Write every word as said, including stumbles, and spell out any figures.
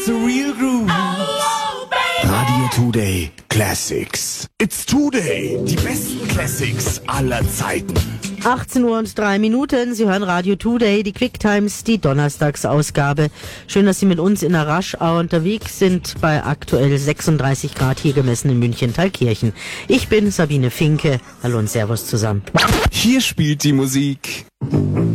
It's the real groove. Radio Today Classics. It's Today. Die besten Classics aller Zeiten. achtzehn Uhr und drei Minuten. Sie hören Radio Today, die Quick Times, die Donnerstagsausgabe. Schön, dass Sie mit uns in der Raschau unterwegs sind, bei aktuell sechsunddreißig Grad hier gemessen in München-Thalkirchen. Ich bin Sabine Finke. Hallo und Servus zusammen. Hier spielt die Musik